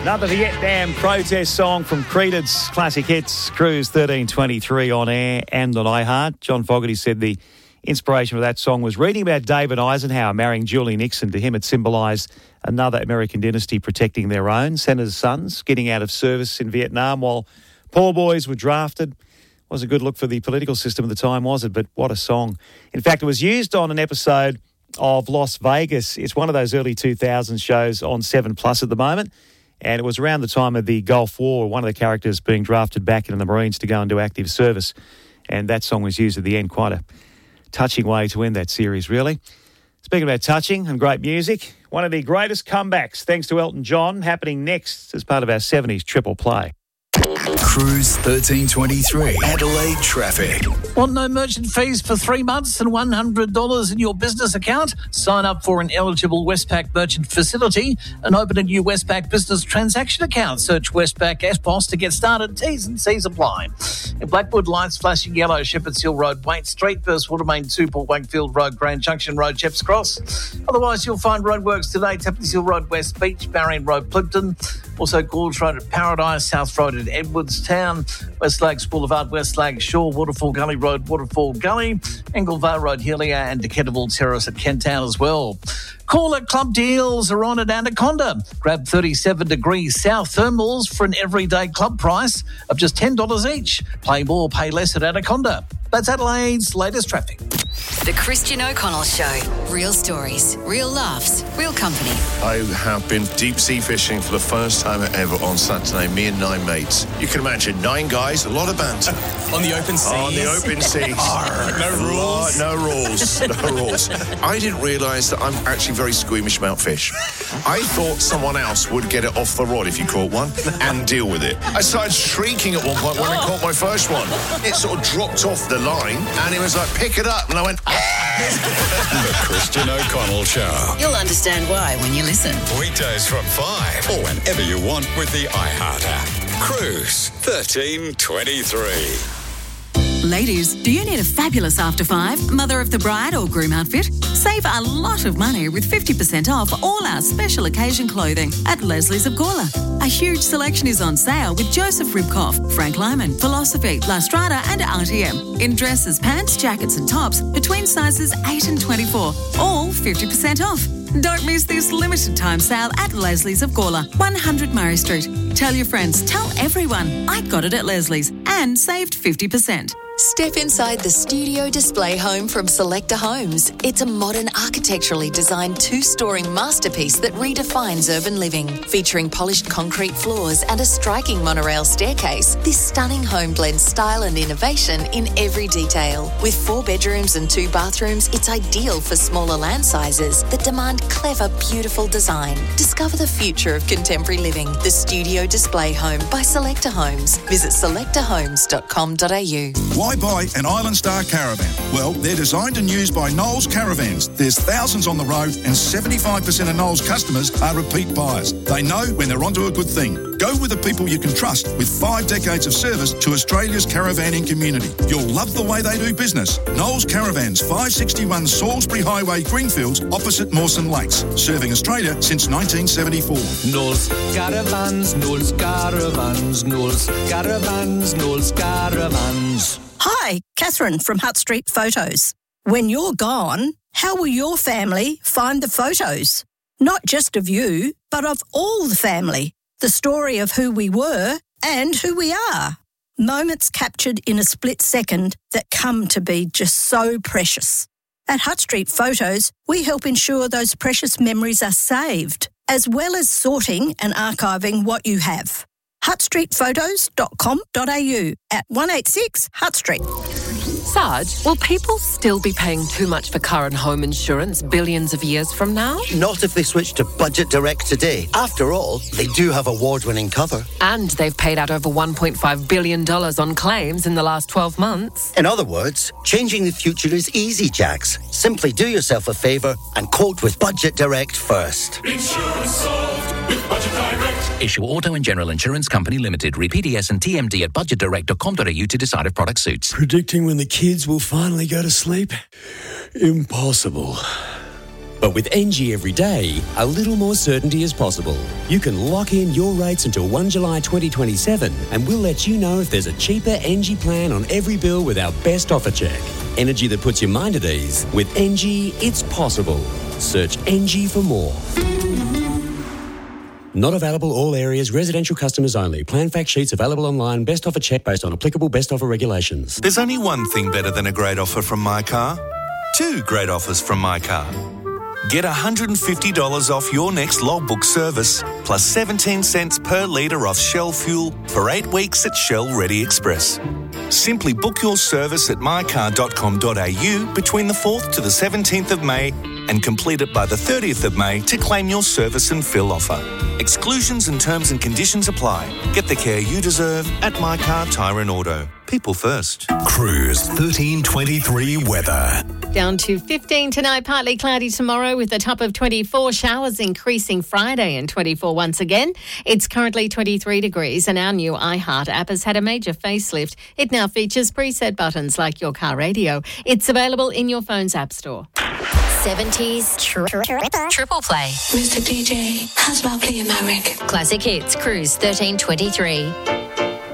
Another Vietnam protest song from Creedence Classic Hits, Cruise 1323 on air and on iHeart. John Fogerty said the inspiration for that song was reading about David Eisenhower marrying Julie Nixon. To him, it symbolised another American dynasty protecting their own. Senator's sons getting out of service in Vietnam while poor boys were drafted. Wasn't a good look for the political system at the time, was it? But what a song. In fact, it was used on an episode of Las Vegas. It's one of those early 2000s shows on 7+ at the moment. And it was around the time of the Gulf War, one of the characters being drafted back into the Marines to go and do active service. And that song was used at the end. Quite a touching way to end that series, really. Speaking about touching and great music, one of the greatest comebacks, thanks to Elton John, happening next as part of our 70s triple play. Cruise 1323, Adelaide traffic. Want no merchant fees for 3 months and $100 in your business account? Sign up for an eligible Westpac merchant facility and open a new Westpac business transaction account. Search Westpac EFTPOS to get started. T's and C's apply. In Blackwood, lights flashing yellow, Shepherds Hill Road, Waite Street, First Watermain 2, Port Wakefield Road, Grand Junction Road, Sheps Cross. Otherwise, you'll find roadworks today, Tapley Hill Road, West Beach, Barrion Road, Plimpton. Also, Gorge Road at Paradise, South Road at Edwardstown, West Lakes Boulevard, West Lakes Shore, Waterfall Gully Road, Waterfall Gully, Engelvar Road, Hillier, and Decatable Terrace at Kent Town as well. Call it club deals are on at Anaconda. Grab 37 degrees south thermals for an everyday club price of just $10 each. Play more, pay less at Anaconda. That's Adelaide's latest traffic. The Christian O'Connell Show. Real stories, real laughs, real company. I have been deep sea fishing for the first time ever on Saturday, me and 9 mates. You can imagine 9 guys, a lot of banter. On the open seas? On the open seas. No rules? No rules. No rules. I didn't realise that I'm actually very squeamish about fish. I thought someone else would get it off the rod if you caught one and deal with it. I started shrieking at one point when I caught my first one. It sort of dropped off the line and it was like, pick it up. And I went, The Christian O'Connell Show. You'll understand why when you listen. Weekdays from 5 or whenever you want with the iHeart app. Cruise 1323. Ladies, do you need a fabulous after 5, mother of the bride or groom outfit? Save a lot of money with 50% off all our special occasion clothing at Leslie's of Gawler. A huge selection is on sale with Joseph Ribkoff, Frank Lyman, Philosophy, La Strada and RTM. In dresses, pants, jackets and tops between sizes 8 and 24. All 50% off. Don't miss this limited time sale at Leslie's of Gawler, 100 Murray Street. Tell your friends, tell everyone, I got it at Leslie's and saved 50%. Step inside the studio display home from Selector Homes. It's a modern, architecturally designed 2-story masterpiece that redefines urban living. Featuring polished concrete floors and a striking monorail staircase, this stunning home blends style and innovation in every detail. With 4 bedrooms and 2 bathrooms, it's ideal for smaller land sizes that demand clever, beautiful design. Discover the future of contemporary living. The studio display home by Selector Homes. Visit selectorhomes.com.au. Why buy an Island Star caravan? Well, they're designed and used by Knowles Caravans. There's thousands on the road and 75% of Knowles customers are repeat buyers. They know when they're onto a good thing. Go with the people you can trust with 5 decades of service to Australia's caravanning community. You'll love the way they do business. Knowles Caravans, 561 Salisbury Highway, Greenfields, opposite Mawson Lakes. Serving Australia since 1974. Knowles Caravans, Knowles Caravans, Knowles Caravans, Knowles Caravans. Hi, Catherine from Hutt Street Photos. When you're gone, how will your family find the photos? Not just of you, but of all the family. The story of who we were and who we are. Moments captured in a split second that come to be just so precious. At Hutt Street Photos, we help ensure those precious memories are saved, as well as sorting and archiving what you have. huttstreetphotos.com.au at 186 Hutt Street. Sarge, will people still be paying too much for car and home insurance billions of years from now? Not if they switch to Budget Direct today. After all, they do have award-winning cover. And they've paid out over $1.5 billion on claims in the last 12 months. In other words, changing the future is easy, Jax. Simply do yourself a favour and quote with Budget Direct first. Insurance solved with Budget Direct. Issue Auto and General Insurance Company Limited. Read PDS and TMD at budgetdirect.com.au to decide if product suits. Predicting when the kids will finally go to sleep? Impossible. But with NG every day, a little more certainty is possible. You can lock in your rates until 1 July 2027 and we'll let you know if there's a cheaper NG plan on every bill with our best offer check. Energy that puts your mind at ease. With NG, it's possible. Search NG for more. Not available all areas, residential customers only. Plan fact sheets available online. Best offer check based on applicable best offer regulations. There's only one thing better than a great offer from My Car. 2 great offers from My Car. Get $150 off your next logbook service, plus 17 cents per litre off Shell fuel for 8 weeks at Shell Ready Express. Simply book your service at mycar.com.au between the 4th to the 17th of May and complete it by the 30th of May to claim your service and fill offer. Exclusions and terms and conditions apply. Get the care you deserve at My Car Tyre and Auto. People first. Cruise 1323 weather. Down to 15 tonight, partly cloudy tomorrow with a top of 24. Showers increasing Friday and 24 once again. It's currently 23 degrees and our new iHeart app has had a major facelift. It now features preset buttons like your car radio. It's available in your phone's app store. 70s triple play. Mr. DJ, how's about playing my record? Classic Hits Cruise 1323.